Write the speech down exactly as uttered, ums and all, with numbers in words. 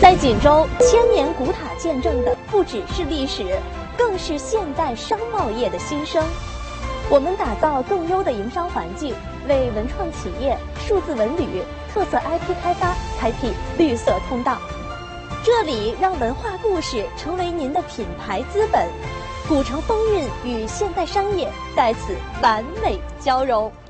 在锦州，千年古塔见证的不只是历史，更是现代商贸业的新生。我们打造更优的营商环境，为文创企业、数字文旅、特色 I P 开发开辟绿色通道。这里让文化故事成为您的品牌资本，古城风韵与现代商业在此完美交融。